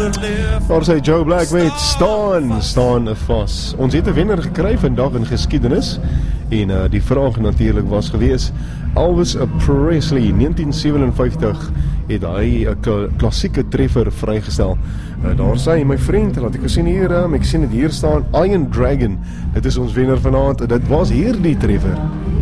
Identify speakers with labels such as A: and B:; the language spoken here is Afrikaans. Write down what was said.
A: Daar sê Joe Black met staan vas. Ons het 'n wenner gekry vandag in geskiedenis en die vraag natuurlik was gewees Elvis Presley 1957 het hy 'n klassieke treffer vrygestel. Daar sê my vriend, laat ek sien hier, ek sien dit hier staan, Iron Dragon. Dit is ons wenner vanaand. Dit was hierdie treffer.